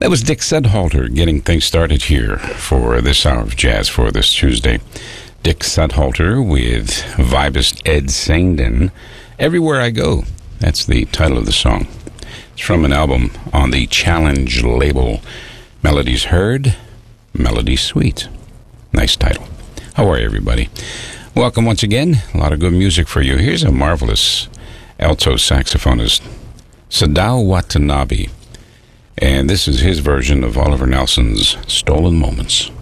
That was Dick Sudhalter getting things started here for this hour of jazz for this Tuesday. Dick Sudhalter with vibist Ed Sangden. Everywhere I Go. That's the title of the song. It's from an album on the Challenge label. Melodies Heard, Melodies Sweet. Nice title. How are you, everybody? Welcome once again. A lot of good music for you. Here's a marvelous alto saxophonist, Sadao Watanabe. And this is his version of Oliver Nelson's Stolen Moments.